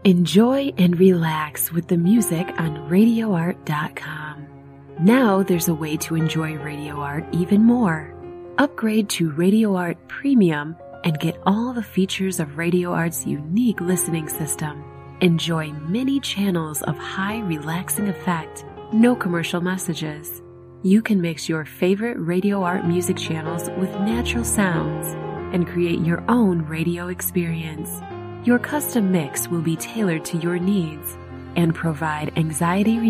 Enjoy and relax with the music on RadioArt.com. Now there's a way to enjoy Radio Art even more. Upgrade to Radio Art Premium and get all the features of Radio Art's unique listening system. Enjoy many channels of high relaxing effect, no commercial messages. You can mix your favorite Radio Art music channels with natural sounds and create your own radio experience. Your custom mix will be tailored to your needs and provide anxiety